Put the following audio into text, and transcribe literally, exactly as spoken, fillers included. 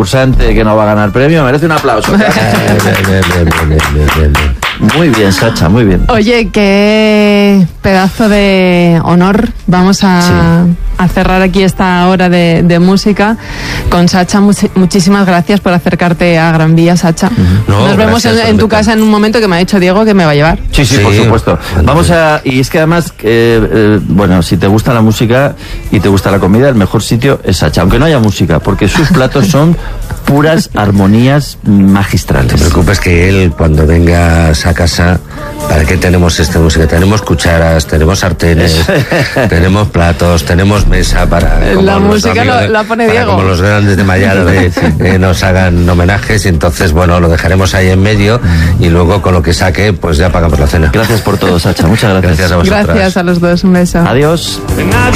concursante que no va a ganar premio, merece un aplauso. Muy bien, Sacha, muy bien. Oye, qué pedazo de honor. Vamos a, sí. a cerrar aquí esta hora de, de música con Sacha. Much, muchísimas gracias por acercarte a Gran Vía, Sacha. Uh-huh. No, Nos vemos en, en tu casa en un momento, que me ha dicho Diego que me va a llevar. Sí, sí, sí, por supuesto. Vamos a... Y es que además, eh, eh, bueno, si te gusta la música y te gusta la comida, el mejor sitio es Sacha, aunque no haya música, porque sus platos son puras armonías magistrales. No te preocupes que él, cuando vengas a casa, ¿para qué tenemos esta música? Tenemos cucharas, tenemos sartenes, tenemos platos, tenemos mesa para... La música lo, de, la pone para Diego. Como los grandes de Mayalde eh, nos hagan homenajes, y entonces, bueno, lo dejaremos ahí en medio y luego con lo que saque, pues ya pagamos la cena. Gracias por todo, Sacha. Muchas gracias. Gracias a vosotras. Gracias a los dos. Un beso. Adiós.